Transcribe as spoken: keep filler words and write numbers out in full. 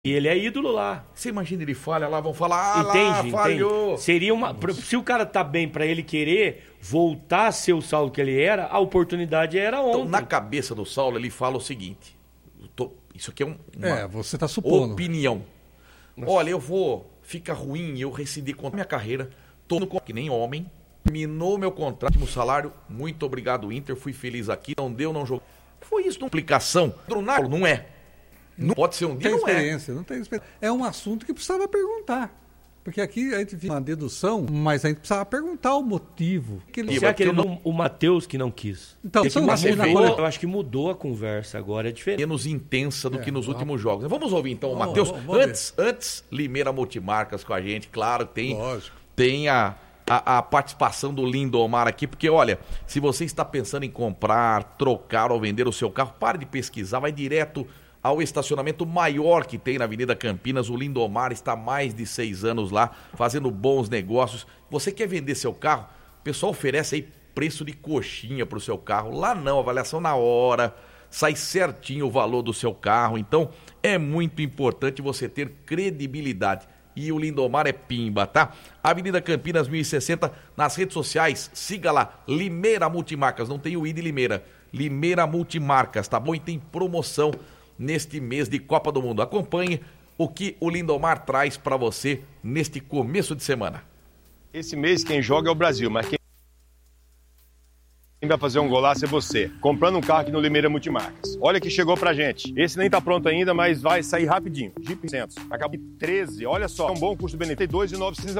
E ele é ídolo lá. Você imagina, ele falha lá, vão falar, ah, Entende? lá, falhou. Entende? Seria uma... Se o cara tá bem pra ele querer voltar a ser o Saulo que ele era, a oportunidade era ontem. Então, na cabeça do Saulo, ele fala o seguinte, tô, isso aqui é um, uma é, você tá supondo. opinião. Nossa. Olha, eu vou, fica ruim, eu rescindi com a minha carreira, tô no que nem homem, terminou meu contrato, meu salário, muito obrigado Inter, fui feliz aqui, não deu, não jogou. Foi isso, uma implicação. Não é. Não pode ser um dia, não não tem experiência, é. não tem experiência. É um assunto que precisava perguntar. Porque aqui a gente viu uma dedução, mas a gente precisava perguntar o motivo. Que ele... Será que ele não... o Matheus que não quis? Então, que mudou, eu acho que mudou a conversa, agora é diferente. Menos intensa do é, que nos vamos... últimos jogos. Vamos ouvir então o oh, Matheus. Oh, antes, antes, Limeira Multimarcas com a gente, claro, tem, Lógico. tem a, a, a participação do Lindomar aqui, porque olha, se você está pensando em comprar, trocar ou vender o seu carro, pare de pesquisar, vai direto ao estacionamento maior que tem na Avenida Campinas. O Lindomar está há mais de seis anos lá, fazendo bons negócios. Você quer vender seu carro? O pessoal oferece aí preço de coxinha para o seu carro. Lá não, avaliação na hora, sai certinho o valor do seu carro. Então, é muito importante você ter credibilidade. E o Lindomar é pimba, tá? Avenida Campinas mil e sessenta, nas redes sociais, siga lá, Limeira Multimarcas, não tem o I de Limeira, Limeira Multimarcas, tá bom? E tem promoção neste mês de Copa do Mundo. Acompanhe o que o Lindomar traz para você neste começo de semana. Esse mês quem joga é o Brasil, mas quem vai fazer um golaço é você, comprando um carro aqui no Limeira Multimarcas. Olha que chegou pra gente. Esse nem tá pronto ainda, mas vai sair rapidinho. Jeep seiscentos, acabou de treze, olha só, é um bom custo-benefício, dois mil e novecentos